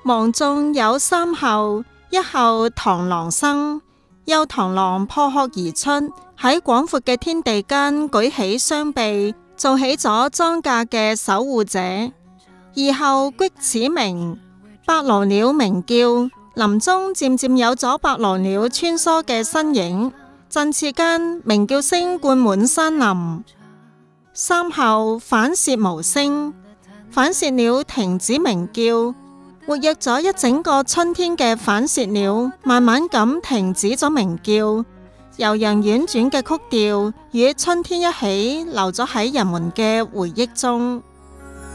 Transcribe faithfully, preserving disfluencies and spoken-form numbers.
芒種有三候，一候螳螂生，幼螳螂破殼而出，喺廣闊嘅天地間舉起雙臂，做起咗莊稼嘅守護者。二候菊齒鳴，伯勞鳥鳴叫，林中漸漸有咗伯勞鳥穿梭嘅身影，振翅間鳴叫聲灌滿山林。三候反舌無聲，反舌鳥停止鳴叫，活躍咗一整個春天嘅反舌鳥，慢慢咁停止咗鳴叫，悠揚婉轉嘅曲調與春天一起，留咗喺人們嘅回憶中。